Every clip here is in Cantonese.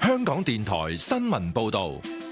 香港電台新聞報道。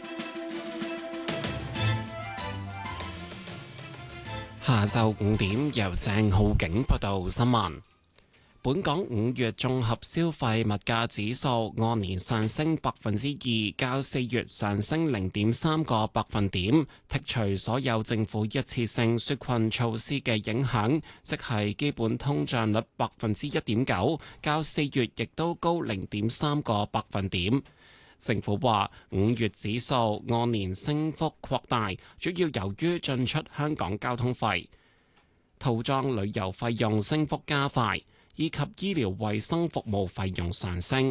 下晝5點，由鄭浩景報道新聞。本港5月綜合消費物價指數按年上升2%，較4月上升0.3個百分點。剔除所有政府一次性紓困措施嘅影響，即係基本通脹率1.9%，較4月亦都高0.3個百分點。政府話5月指數按年升幅擴大，主要由於進出香港交通費、套裝旅遊費用升幅加快，以及醫療衛生服務費用上升。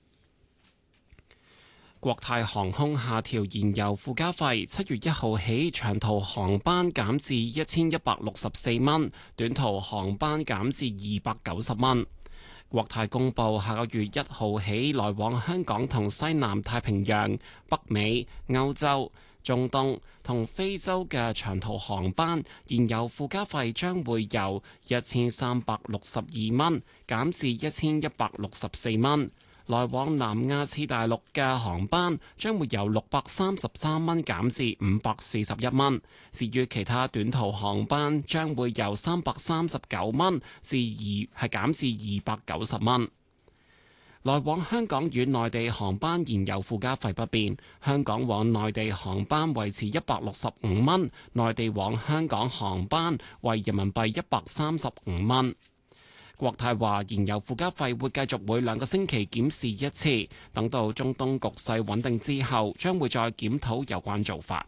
國泰航空下調燃油附加費，7月1號起長途航班減至1164蚊，短途航班減至290蚊。國泰公布下個月1號起來往香港同西南太平洋、北美、歐洲、中東同非洲嘅長途航班燃油附加費將會由1362蚊減至1164蚊。來往南亞次大陸嘅航班將會由633蚊減至541蚊，至於其他短途航班將會由339蚊減至290蚊。來往香港與內地航班燃油附加費不變，香港往內地航班維持165蚊，內地往香港航班為人民幣135蚊。國泰話燃油附加費會繼續每2個星期檢視一次，等到中東局勢穩定之後，將會再檢討有關做法。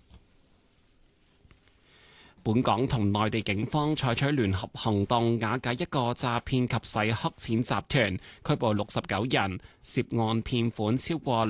本港同內地警方採取聯合行動，瓦解一個詐騙及洗黑錢集團，拘捕69人，涉案騙款超過